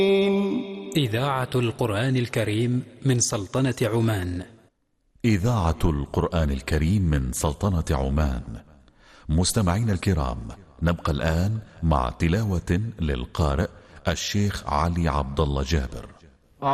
إذاعة القرآن الكريم من سلطنة عمان. إذاعة القرآن الكريم من سلطنة عمان. مستمعين الكرام، نبقى الآن مع تلاوة للقارئ الشيخ علي عبد الله جابر.